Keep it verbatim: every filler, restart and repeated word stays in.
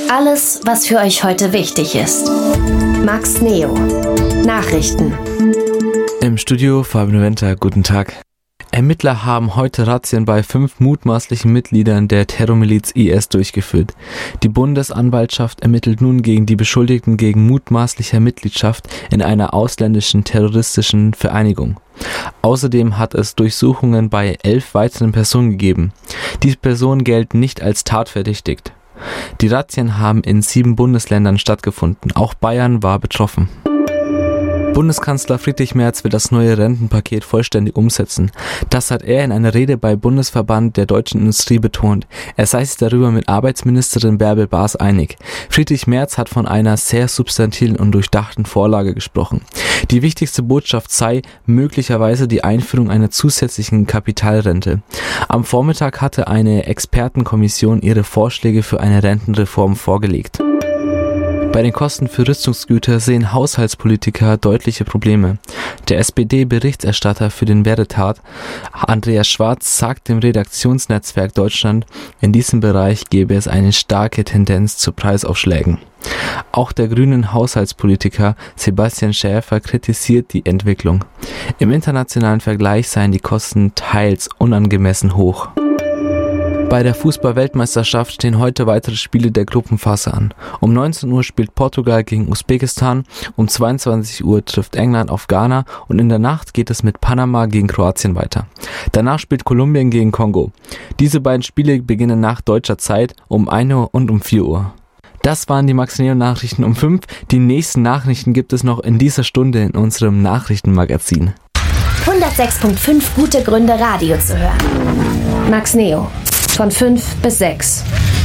Alles, was für euch heute wichtig ist. Max Neo. Nachrichten. Im Studio Fabian Winter, guten Tag. Ermittler haben heute Razzien bei fünf mutmaßlichen Mitgliedern der Terrormiliz I S durchgeführt. Die Bundesanwaltschaft ermittelt nun gegen die Beschuldigten wegen mutmaßlicher Mitgliedschaft in einer ausländischen terroristischen Vereinigung. Außerdem hat es Durchsuchungen bei elf weiteren Personen gegeben. Diese Personen gelten nicht als tatverdächtigt. Die Razzien haben in sieben Bundesländern stattgefunden. Auch Bayern war betroffen. Bundeskanzler Friedrich Merz will das neue Rentenpaket vollständig umsetzen. Das hat er in einer Rede bei Bundesverband der deutschen Industrie betont. Er sei sich darüber mit Arbeitsministerin Bärbel Baas einig. Friedrich Merz hat von einer sehr substantiellen und durchdachten Vorlage gesprochen. Die wichtigste Botschaft sei möglicherweise die Einführung einer zusätzlichen Kapitalrente. Am Vormittag hatte eine Expertenkommission ihre Vorschläge für eine Rentenreform vorgelegt. Bei den Kosten für Rüstungsgüter sehen Haushaltspolitiker deutliche Probleme. Der S P D-Berichterstatter für den Werdetat, Andreas Schwarz, sagt dem Redaktionsnetzwerk Deutschland, in diesem Bereich gebe es eine starke Tendenz zu Preisaufschlägen. Auch der grünen Haushaltspolitiker Sebastian Schäfer kritisiert die Entwicklung. Im internationalen Vergleich seien die Kosten teils unangemessen hoch. Bei der Fußball-Weltmeisterschaft stehen heute weitere Spiele der Gruppenphase an. Um neunzehn Uhr spielt Portugal gegen Usbekistan, um zweiundzwanzig Uhr trifft England auf Ghana und in der Nacht geht es mit Panama gegen Kroatien weiter. Danach spielt Kolumbien gegen Kongo. Diese beiden Spiele beginnen nach deutscher Zeit um ein Uhr und um vier Uhr. Das waren die Max Neo Nachrichten um fünf. Die nächsten Nachrichten gibt es noch in dieser Stunde in unserem Nachrichtenmagazin. hundertsechs Komma fünf gute Gründe, Radio zu hören. Max Neo. Von fünf bis sechs.